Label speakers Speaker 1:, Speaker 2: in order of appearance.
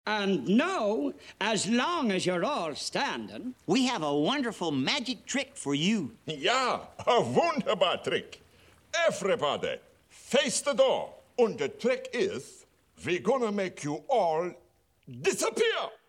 Speaker 1: And now, as long as you're all standing...
Speaker 2: We have a wonderful magic trick for you.
Speaker 3: Ja, a wunderbar trick. Everybody, face the door. And the trick is, we're gonna make you all disappear.